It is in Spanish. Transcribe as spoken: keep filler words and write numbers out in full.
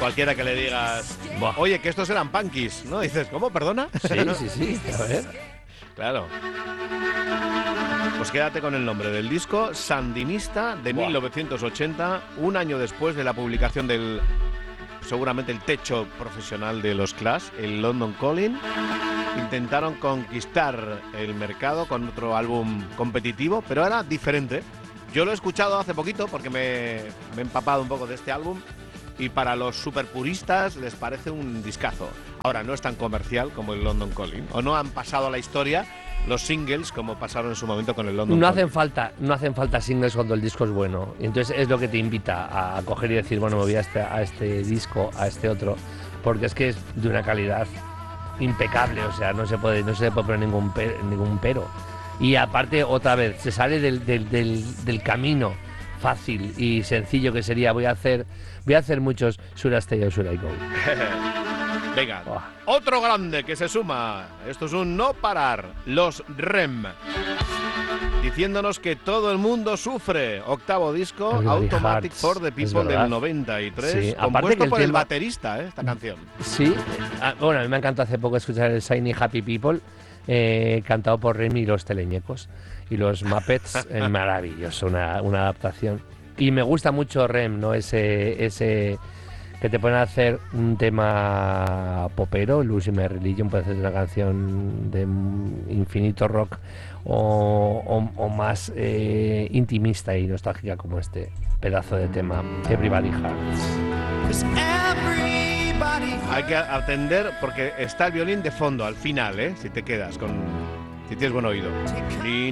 cualquiera que le digas, Buah. oye, que estos eran punkies, ¿no? Dices, ¿cómo? ¿Perdona? Sí, sí, sí, a ver. Claro. Pues quédate con el nombre del disco, Sandinista, de Buah. mil novecientos ochenta, un año después de la publicación del, seguramente el techo profesional de los Clash, el London Calling. Intentaron conquistar el mercado con otro álbum competitivo, pero era diferente. Yo lo he escuchado hace poquito porque me, me he empapado un poco de este álbum y para los superpuristas les parece un discazo. Ahora, no es tan comercial como el London Calling, o no han pasado a la historia los singles como pasaron en su momento con el London No Calling. hacen falta, no hacen falta singles cuando el disco es bueno. Y entonces es lo que te invita a coger y decir, bueno, me voy a este, a este disco, a este otro, porque es que es de una calidad impecable, o sea, no se puede, no se le puede poner ningún, per, ningún pero. Y aparte, otra vez, se sale del, del, del, del camino fácil y sencillo que sería, voy a hacer, voy a hacer muchos Should I Stay or Should I Go. Venga, Oh. otro grande que se suma. Esto es un no parar. Los R E M. Diciéndonos que todo el mundo sufre. Octavo disco, Everybody Automatic Hurts, for the es People verdad. del noventa y tres. Sí, aparte Compuesto que el por el tema- baterista, ¿eh? Esta canción. Sí, ah, bueno, a mí me encantó hace poco escuchar el Shiny Happy People, eh, cantado por Remy y los Teleñecos. Y los Muppets, eh, maravilloso, una, una adaptación. Y me gusta mucho R E M, ¿no? Ese, ese que te ponen a hacer un tema popero, Losing My Religion, puede ser una canción de infinito rock o, o, o más eh, intimista y nostálgica como este pedazo de tema, Everybody Hurts. Hay que atender porque está el violín de fondo al final, ¿eh? Si te quedas con... Si tienes buen oído. Y